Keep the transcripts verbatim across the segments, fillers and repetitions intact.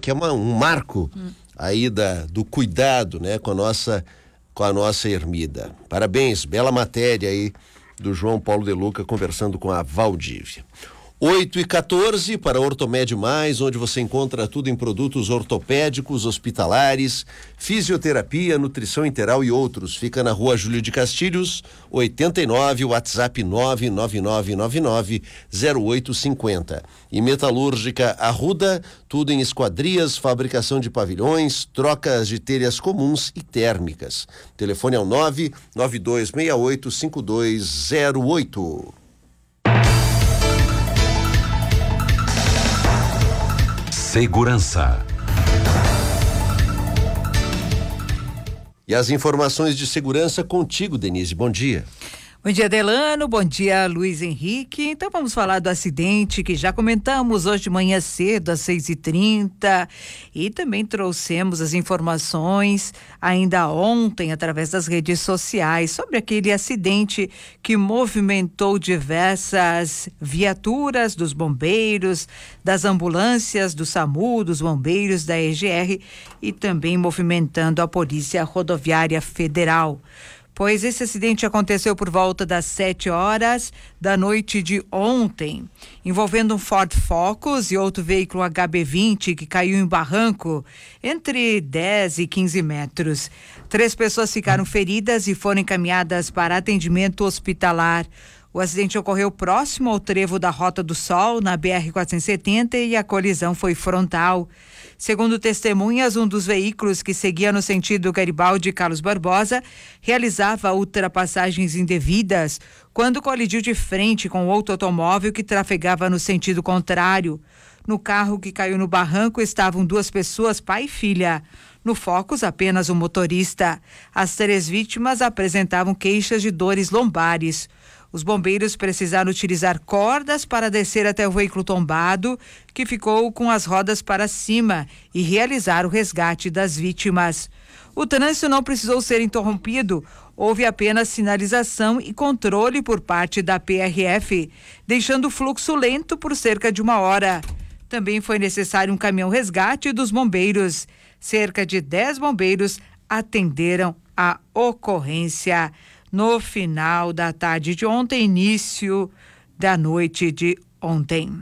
que é uma, um marco hum. aí da, do cuidado, né, com a nossa, com a nossa ermida. Parabéns, bela matéria aí do João Paulo De Luca conversando com a Valdívia. oito e quatorze para Ortomed Mais, onde você encontra tudo em produtos ortopédicos, hospitalares, fisioterapia, nutrição integral e outros. Fica na rua Júlio de Castilhos, oitenta e nove, WhatsApp nove nove nove nove nove zero oito cinco zero. E Metalúrgica Arruda, tudo em esquadrias, fabricação de pavilhões, trocas de telhas comuns e térmicas. O telefone é o nove nove dois seis oito cinco dois zero oito. Segurança. E as informações de segurança contigo, Denise. Bom dia. Bom dia, Delano. Bom dia, Luiz Henrique. Então vamos falar do acidente que já comentamos hoje de manhã cedo, às seis e trinta, e também trouxemos as informações ainda ontem através das redes sociais sobre aquele acidente que movimentou diversas viaturas dos bombeiros, das ambulâncias, do SAMU, dos bombeiros, da E G R e também movimentando a Polícia Rodoviária Federal. Pois esse acidente aconteceu por volta das sete horas da noite de ontem, envolvendo um Ford Focus e outro veículo H B vinte que caiu em barranco entre dez e quinze metros. Três pessoas ficaram feridas e foram encaminhadas para atendimento hospitalar. O acidente ocorreu próximo ao trevo da Rota do Sol, na B R quatrocentos e setenta, e a colisão foi frontal. Segundo testemunhas, um dos veículos que seguia no sentido Garibaldi e Carlos Barbosa realizava ultrapassagens indevidas quando colidiu de frente com outro automóvel que trafegava no sentido contrário. No carro que caiu no barranco estavam duas pessoas, pai e filha. No Focus, apenas o motorista. As três vítimas apresentavam queixas de dores lombares. Os bombeiros precisaram utilizar cordas para descer até o veículo tombado, que ficou com as rodas para cima, e realizar o resgate das vítimas. O trânsito não precisou ser interrompido, houve apenas sinalização e controle por parte da P R F, deixando o fluxo lento por cerca de uma hora. Também foi necessário um caminhão resgate dos bombeiros. Cerca de dez bombeiros atenderam a ocorrência no final da tarde de ontem, início da noite de ontem.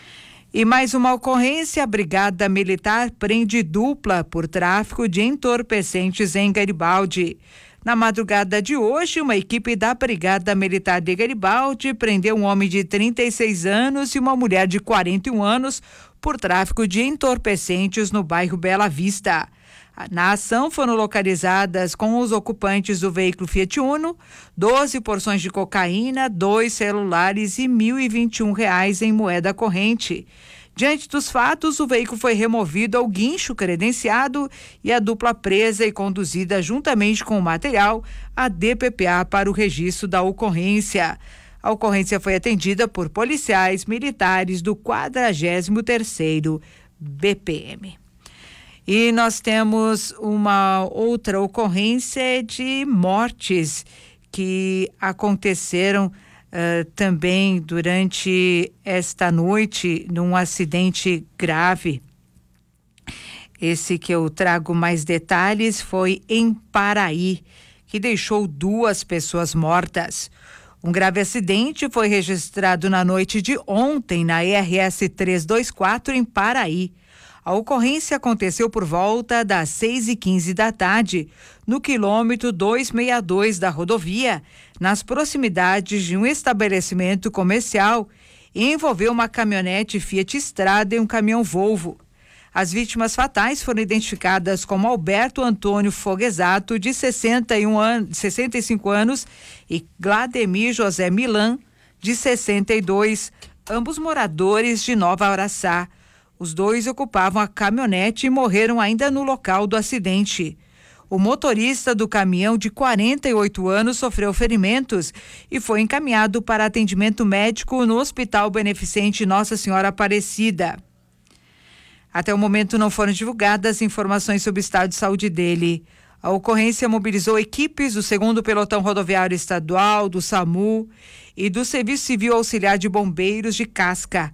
E mais uma ocorrência: a Brigada Militar prende dupla por tráfico de entorpecentes em Garibaldi. Na madrugada de hoje, uma equipe da Brigada Militar de Garibaldi prendeu um homem de trinta e seis anos e uma mulher de quarenta e um anos por tráfico de entorpecentes no bairro Bela Vista. Na ação foram localizadas com os ocupantes do veículo Fiat Uno doze porções de cocaína, dois celulares e mil e vinte e um reais em moeda corrente. Diante dos fatos, o veículo foi removido ao guincho credenciado e a dupla presa e conduzida juntamente com o material à D P P A para o registro da ocorrência. A ocorrência foi atendida por policiais militares do quadragésimo terceiro B P M. E nós temos uma outra ocorrência de mortes que aconteceram uh, também durante esta noite num acidente grave. Esse que eu trago mais detalhes foi em Paraí, que deixou duas pessoas mortas. Um grave acidente foi registrado na noite de ontem na E R S trezentos e vinte e quatro em Paraí. A ocorrência aconteceu por volta das seis e quinze da tarde, no quilômetro duzentos e sessenta e dois da rodovia, nas proximidades de um estabelecimento comercial, e envolveu uma caminhonete Fiat Strada e um caminhão Volvo. As vítimas fatais foram identificadas como Alberto Antônio Foguesato, de sessenta e um anos, sessenta e cinco anos, e Glademir José Milan, de sessenta e dois, ambos moradores de Nova Araçá. Os dois ocupavam a caminhonete e morreram ainda no local do acidente. O motorista do caminhão, de quarenta e oito anos, sofreu ferimentos e foi encaminhado para atendimento médico no Hospital Beneficente Nossa Senhora Aparecida. Até o momento não foram divulgadas informações sobre o estado de saúde dele. A ocorrência mobilizou equipes do segundo Pelotão Rodoviário Estadual, do SAMU e do Serviço Civil Auxiliar de Bombeiros de Casca.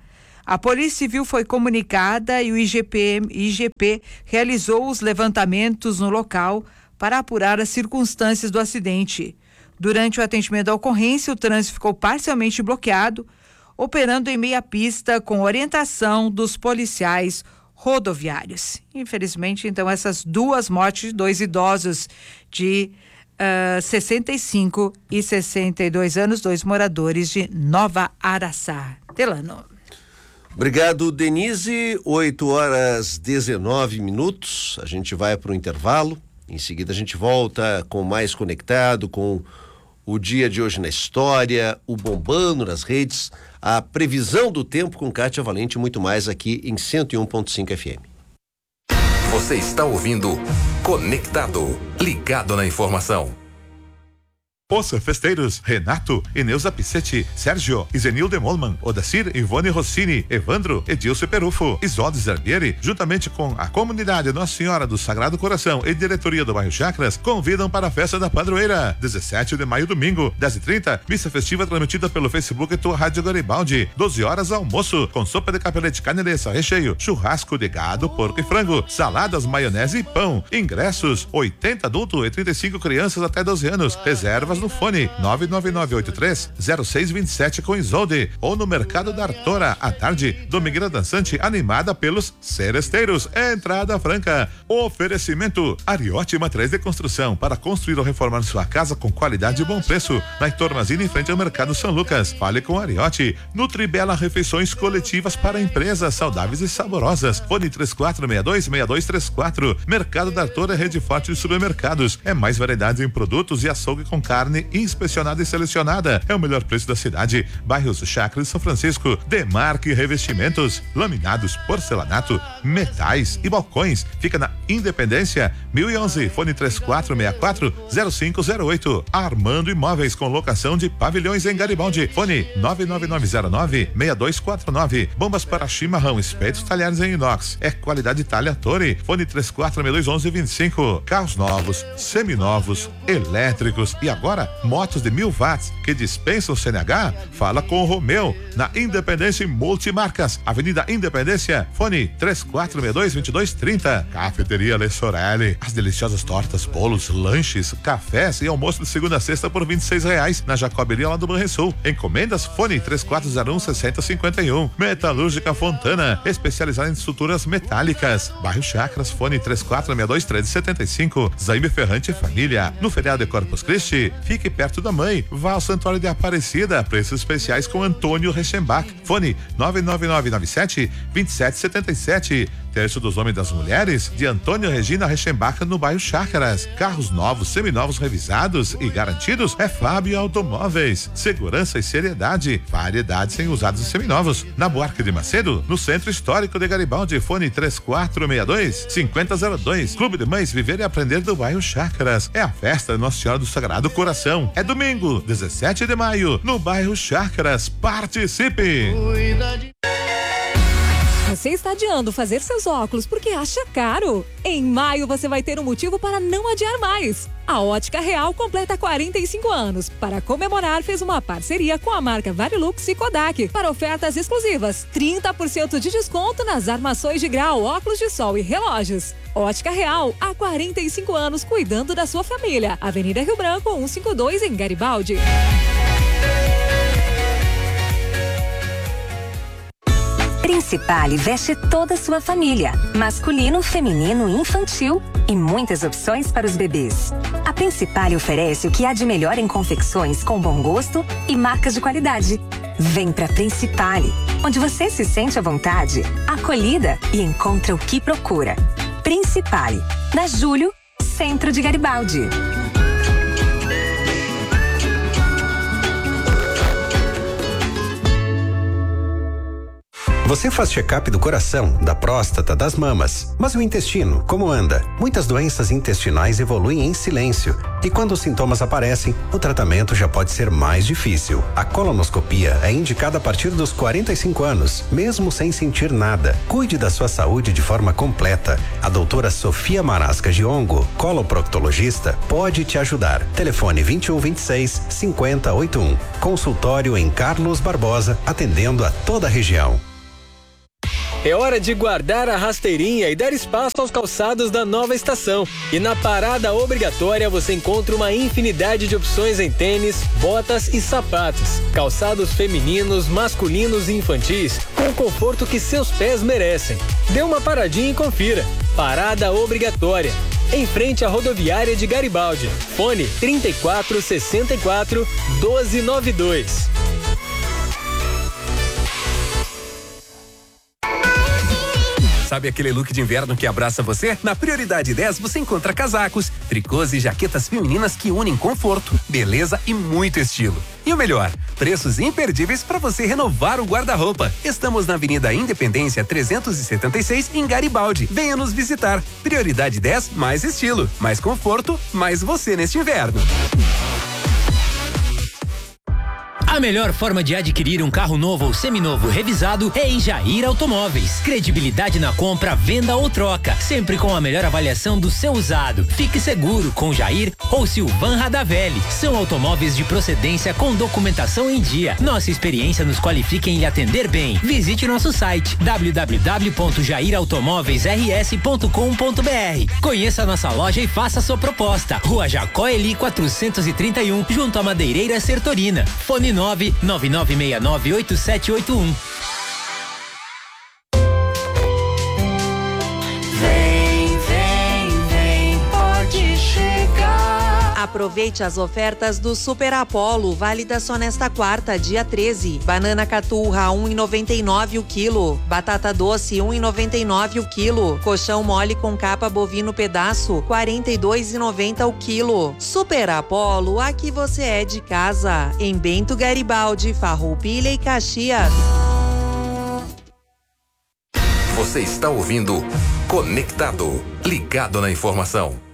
A Polícia Civil foi comunicada e o I G P, I G P realizou os levantamentos no local para apurar as circunstâncias do acidente. Durante o atendimento à ocorrência, o trânsito ficou parcialmente bloqueado, operando em meia pista com orientação dos policiais rodoviários. Infelizmente, então, essas duas mortes de dois idosos de uh, sessenta e cinco e sessenta e dois anos, dois moradores de Nova Araçá. Delano. Obrigado, Denise. oito horas dezenove minutos. A gente vai para o intervalo. Em seguida, a gente volta com mais Conectado, com o dia de hoje na história, o bombando nas redes, a previsão do tempo com Kátia Valente e muito mais aqui em cento e um ponto cinco F M. Você está ouvindo Conectado, ligado na informação. Os festeiros Renato, Ineusa Pissetti, Sérgio, Izenilde Molman, Odacir, Ivone Rossini, Evandro, Edilson Perufo, Isolde Zarbieri, juntamente com a comunidade Nossa Senhora do Sagrado Coração e diretoria do bairro Chacras, convidam para a festa da padroeira, dezessete de maio, domingo, dez e trinta, missa festiva transmitida pelo Facebook e tua Rádio Garibaldi, doze horas almoço, com sopa de capelete caneleça, recheio, churrasco de gado, porco e frango, saladas, maionese e pão, ingressos, oitenta adultos e trinta e cinco crianças até doze anos, reservas no fone nove nove nove oito três zero seis dois sete com Isolde ou no Mercado da Artora à tarde, domingueira dançante animada pelos seresteiros, entrada franca. Oferecimento Ariotti Materiais de Construção, para construir ou reformar sua casa com qualidade e bom preço, na Itormazina em frente ao Mercado São Lucas. Fale com Ariotti. Nutribela, refeições coletivas para empresas saudáveis e saborosas. Fone três quatro seis dois seis dois três quatro. Mercado da Artora, rede forte de supermercados. É mais variedade em produtos e açougue com carne inspecionada e selecionada. É o melhor preço da cidade. Bairros Chacras e São Francisco. Demarque Revestimentos, laminados, porcelanato, metais e balcões. Fica na Independência mil e onze, fone três quatro seis quatro zero cinco zero oito. Armando Imóveis, com locação de pavilhões em Garibaldi. Fone nove nove nove zero nove seis dois quatro nove. Bombas para chimarrão, espetos, talheres em inox. É qualidade Itália Torre. Fone três quatro seis dois onze vinte e cinco. Carros novos, seminovos, elétricos e agora motos de mil watts que dispensam C N H? Fala com o Romeu, na Independência Multimarcas, Avenida Independência, fone três quatro seis dois dois dois trinta. Cafeteria Le Sorelli, as deliciosas tortas, bolos, lanches, cafés e almoço de segunda a sexta por vinte e seis reais, na Jacoberia lá do Banrisul. Encomendas, fone três quatro zero um seis zero cinco um. Metalúrgica Fontana, especializada em estruturas metálicas. Bairro Chacras, fone três quatro seis dois três sete cinco. Zaime Ferrante Família, no feriado de Corpus Christi, fique perto da mãe. Vá ao Santuário de Aparecida, preços especiais com Antônio Rechenbach. Fone nove nove nove nove sete dois sete sete sete. Terço dos Homens e das Mulheres, de Antônio Regina Rechenbach, no bairro Chácaras. Carros novos, seminovos, revisados e garantidos é Fábio Automóveis. Segurança e seriedade, variedades em usados e seminovos. Na Buarque de Macedo, no Centro Histórico de Garibaldi, fone três quatro seis dois cinco zero zero dois. Clube de Mães Viver e Aprender do bairro Chácaras. É a festa de Nossa Senhora do Sagrado Coração. É domingo, dezessete de maio, no bairro Chácaras. Participe! Você está adiando fazer seus óculos porque acha caro? Em maio você vai ter um motivo para não adiar mais. A Ótica Real completa quarenta e cinco anos. Para comemorar, fez uma parceria com a marca Varilux e Kodak para ofertas exclusivas. trinta por cento de desconto nas armações de grau, óculos de sol e relógios. Ótica Real, há quarenta e cinco anos cuidando da sua família. Avenida Rio Branco, cento e cinquenta e dois, em Garibaldi. Principale veste toda a sua família, masculino, feminino, infantil e muitas opções para os bebês. A Principale oferece o que há de melhor em confecções com bom gosto e marcas de qualidade. Vem pra Principale, onde você se sente à vontade, acolhida e encontra o que procura. Principale, na Júlio, centro de Garibaldi. Você faz check-up do coração, da próstata, das mamas. Mas o intestino, como anda? Muitas doenças intestinais evoluem em silêncio. E quando os sintomas aparecem, o tratamento já pode ser mais difícil. A colonoscopia é indicada a partir dos quarenta e cinco anos, mesmo sem sentir nada. Cuide da sua saúde de forma completa. A doutora Sofia Marasca Giongo, coloproctologista, pode te ajudar. Telefone vinte e um, vinte e seis, cinquenta, oitenta e um. Consultório em Carlos Barbosa, atendendo a toda a região. É hora de guardar a rasteirinha e dar espaço aos calçados da nova estação. E na parada obrigatória você encontra uma infinidade de opções em tênis, botas e sapatos. Calçados femininos, masculinos e infantis com o conforto que seus pés merecem. Dê uma paradinha e confira. Parada obrigatória. Em frente à rodoviária de Garibaldi. Fone trinta e quatro, sessenta e quatro, doze noventa e dois. Sabe aquele look de inverno que abraça você? Na Prioridade dez você encontra casacos, tricôs e jaquetas femininas que unem conforto, beleza e muito estilo. E o melhor, preços imperdíveis para você renovar o guarda-roupa. Estamos na Avenida Independência trezentos e setenta e seis em Garibaldi. Venha nos visitar. Prioridade dez, mais estilo, mais conforto, mais você neste inverno. A melhor forma de adquirir um carro novo ou seminovo revisado é em Jair Automóveis. Credibilidade na compra, venda ou troca, sempre com a melhor avaliação do seu usado. Fique seguro com Jair ou Silvan Radavelli. São automóveis de procedência com documentação em dia. Nossa experiência nos qualifica em lhe atender bem. Visite nosso site w w w ponto jair automóveis r s ponto com ponto b r. Conheça nossa loja e faça sua proposta. Rua Jacó Eli quatrocentos e trinta e um, junto à Madeireira Sertorina. Fone nove nove nove seis nove oito sete oito um. Vem, vem, vem, pode chegar. Aproveite as ofertas do Super Apollo, válida só nesta quarta, dia treze. Banana caturra um real e noventa e nove o quilo. Batata doce um real e noventa e nove o quilo. Colchão mole com capa bovino pedaço quarenta e dois reais e noventa o quilo. Super Apollo, aqui você é de casa. Em Bento Garibaldi, Farroupilha e Caxias. Você está ouvindo Conectado, ligado na informação.